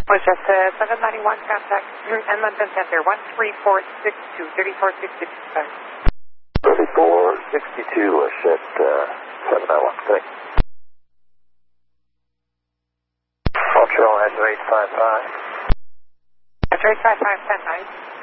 Was just 791 contact Edmonton Center 13462 3462. 3462, set 791. Thanks. Montreal has 855. That's 855, 10 9.